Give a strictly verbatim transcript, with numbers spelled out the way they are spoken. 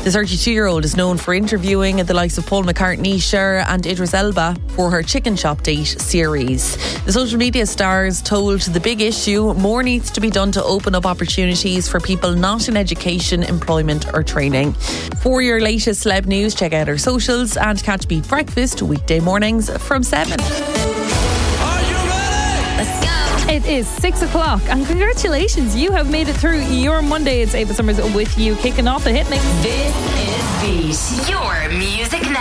The thirty-two-year-old is known for interviewing the likes of Paul McCartney, Cher and Idris Elba for her Chicken Shop Date series. The social media stars told The Big Issue more needs to be done to open up opportunities for people not in education, employment or training. For your latest celeb news, check out our socials and catch Beat Breakfast weekday mornings from seven. It is six o'clock and congratulations, you have made it through your Monday. It's Ava Summers with you, kicking off the hit mix. This is Beat, your music network.